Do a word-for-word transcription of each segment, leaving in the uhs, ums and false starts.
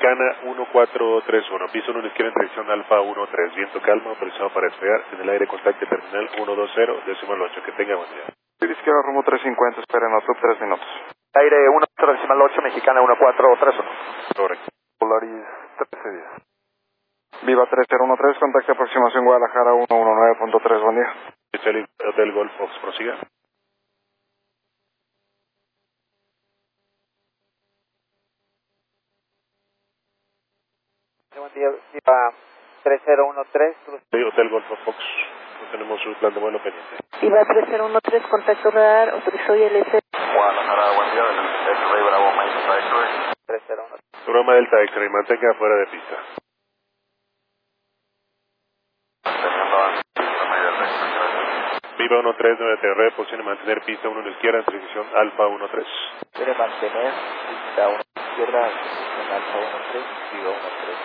Mexicana uno cuatro tres uno, piso uno izquierda en dirección Alfa uno tres, viento calma, autorizado para despegar, en el aire contacto terminal ciento veinte, decimal ocho, que tenga buen día. Izquierda rumbo trescientos cincuenta, esperen a sub tres minutos. Aire uno cero decimal ocho, Mexicana uno cuatro tres uno. Correcto. Polaris trece diez. Viva tres cero uno tres, contacto aproximación Guadalajara uno uno nueve punto tres, buen día. Charlie Hotel Golf Fox, prosiga. Buen día, Viva tres cero uno tres. Sí, Hotel Golf Fox, no tenemos su plan de vuelo pendiente. Viva tres cero uno tres, contacto radar, autorizó I L C. Guadalajara, buen día, X-Ray Bravo, Mike, X-Ray. tres cero uno. Programa Delta X-Ray, mantenga fuera de pista. Viva uno tres nueve T R, posición de mantener pista uno a la izquierda en dirección Alfa uno tres. Quiere mantener pista uno a la izquierda en Alfa uno tres, Viva uno tres.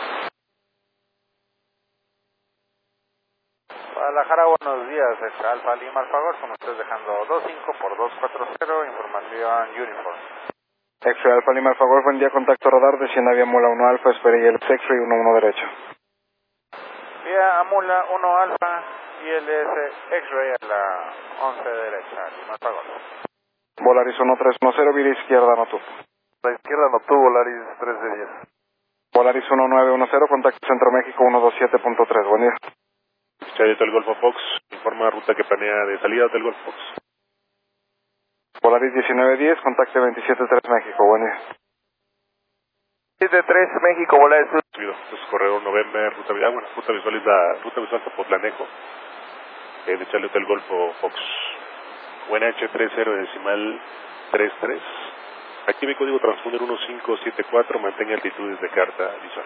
Guadalajara, buenos días, es Alfa Lima Alfa Golf, con ustedes dejando dos cinco por dos cuatro cero, información Uniform. X-Ray Alfa Lima Alfa Golf, buen día, contacto radar, descienda vía Mula uno Alfa, espere y el X-Ray uno uno derecho. Vía Amula uno Alfa y el X-Ray a la once derecha, Lima Alfa Golf. Volaris uno tres uno cero, vía izquierda no tuvo. La izquierda no tuvo, Volaris trece diez. Volaris uno nueve uno cero, contacto Centro México uno dos siete punto tres, buen día. Charlie Hotel Golfo Fox, informa ruta que planea de salida Hotel Golf Fox. Volaris diecinueve diez, contacto veintisiete tres México, buen día. siete tres México, Volaris. Entonces, corredor November, ruta visual, ah, bueno, ruta visual es la ruta visual Zapotlanejo, eh, de Charlie Hotel Golfo Fox. U N H tres cero decimal tres tres. Active código transponder uno cinco siete cuatro, mantenga altitudes de carta visual.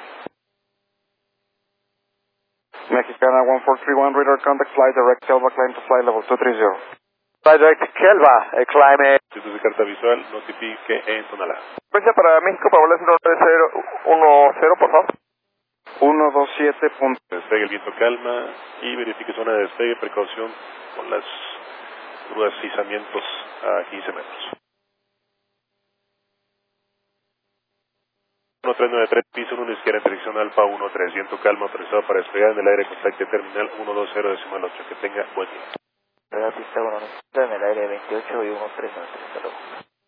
Mexicana one four three one, radar contact, fly direct, Kelva, climb to fly level two three zero. Fly direct, Kelva, eh, climb. Altitudes de carta visual, notifique en Tonalá. Frecuencia para México, para Volaris uno tres cero uno cero, por favor. uno dos siete punto. Despegue el viento calma y verifique zona de despegue, precaución con las grúas y izamientos a quince metros. uno tres nueve tres, piso uno izquierda en dirección Alfa uno tres, viento calma, autorizado para despegar en el aire contacto terminal ciento veinte decimal ocho, que tenga buen día. La pista uno en el aire veintiocho y uno tres nueve tres, hasta luego.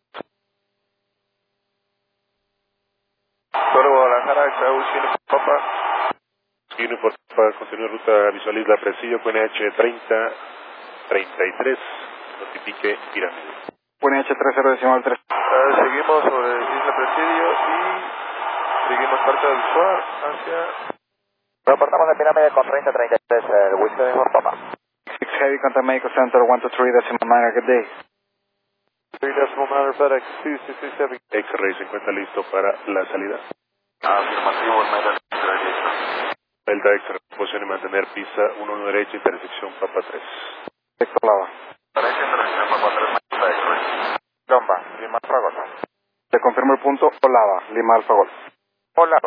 Solo Guadalajara, Chau, Chile, Papa. Uniform para continuar ruta visual Isla Presidio, Q N H treinta treinta y tres, notifique pirámide. U N H tres cero decimal tres. Uh, seguimos sobre Isla Presidio y seguimos parte del visual hacia... Reportamos de pirámide con treinta treinta y tres, el Whisper de Papa. six Heavy, contact Medical Center one two three decimal nine, good day. three decimal nine, FedEx two six six seven. X-Ray se encuentra listo para la salida. Afirmativo, Meta Delta X-Ray, posición y mantener pista uno uno derecha, intersección Papa tres. Perfecto, Lava. Derecha, intersección Papa tres, Meta X-Ray. Lomba, Lima Alfa Golf. Te confirmo el punto, Olava, Lima Alfa Golf. Hola,